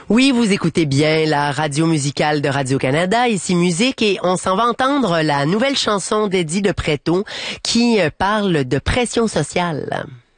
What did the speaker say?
Oui, vous écoutez bien la radio musicale de Radio-Canada, ici Musique, et on s'en va entendre la nouvelle chanson d'Eddie de Pretto qui parle de pression sociale.